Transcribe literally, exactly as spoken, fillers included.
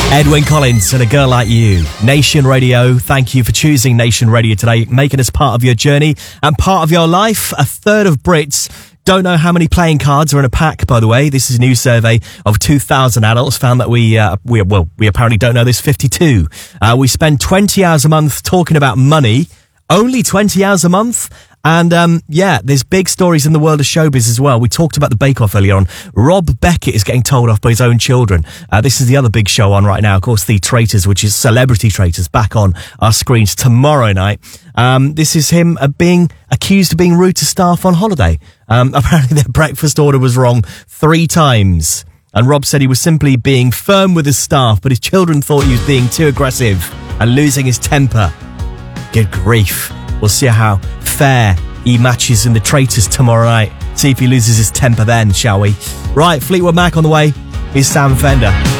Edwyn Collins and A Girl Like You. Nation Radio, thank you for choosing Nation Radio today, making us part of your journey and part of your life. A third of Brits don't know how many playing cards are in a pack, by the way. This is a new survey of two thousand adults found that we, uh, we well, we apparently don't know this, fifty-two. Uh, we spend twenty hours a month talking about money, only twenty hours a month. And, um, yeah, there's big stories in the world of showbiz as well. We talked about the Bake Off earlier on. Rob Beckett is getting told off by his own children. Uh, this is the other big show on right now. Of course, The Traitors, which is Celebrity Traitors, back on our screens tomorrow night. Um, this is him uh, being accused of being rude to staff on holiday. Um, apparently their breakfast order was wrong three times. And Rob said he was simply being firm with his staff, but his children thought he was being too aggressive and losing his temper. Good grief. We'll see how fair he matches in The Traitors tomorrow night. See if he loses his temper then, shall we? Right, Fleetwood Mac on the way. Here's Sam Fender.